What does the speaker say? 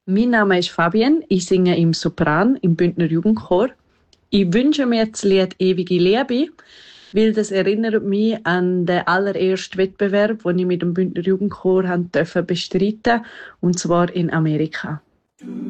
Mein Name ist Fabienne, ich singe im Sopran im Bündner Jugendchor. Ich wünsche mir das Lied «Ewige Liebe», weil das erinnert mich an den allerersten Wettbewerb, den ich mit dem Bündner Jugendchor bestreiten durfte, und zwar in Amerika.